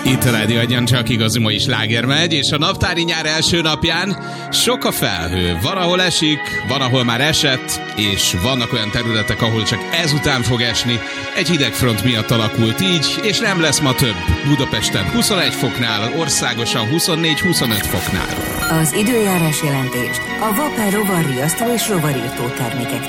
Itt a Rádió Egyen csak igazi mai sláger megy, és a naptári nyár első napján sok a felhő. Van, ahol esik, van, ahol már esett, és vannak olyan területek, ahol csak ezután fog esni. Egy hidegfront miatt alakult így, és nem lesz ma több. Budapesten 21 foknál, országosan 24-25 foknál. Az időjárás jelentést a Vapár rovarriasztó és rovarírtó termékek